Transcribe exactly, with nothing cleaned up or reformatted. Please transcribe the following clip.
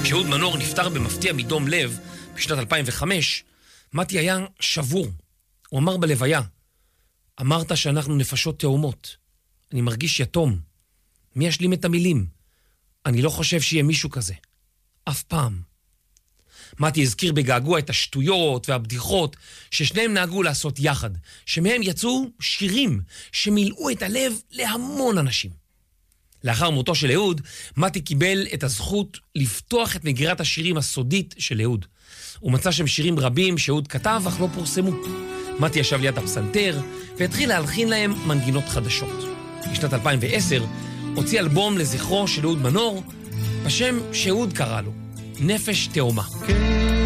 כשאהוד מנור נפטר במפתיע מדום לב בשנת אלפיים וחמש, מתי היה שבור. הוא אמר בלוויה, אמרת שאנחנו נפשות תאומות. אני מרגיש יתום. מי ישלים את המילים? אני לא חושב שיהיה מישהו כזה. אף פעם. מתי הזכיר בגעגוע את השטויות והבדיחות ששניהם נהגו לעשות יחד, שמהם יצאו שירים שמילאו את הלב להמון אנשים. לאחר מותו של אהוד, מתי קיבל את הזכות לפתוח את מגירת השירים הסודית של אהוד. הוא מצא שם שירים רבים שאהוד כתב אך לא פורסמו. מתי ישב ליד הפסנתר והתחיל להלחין להם מנגינות חדשות. בשנת אלפיים ועשר הוציא אלבום לזכרו של אהוד מנור בשם שאהוד קרא לו, נפש תאומה.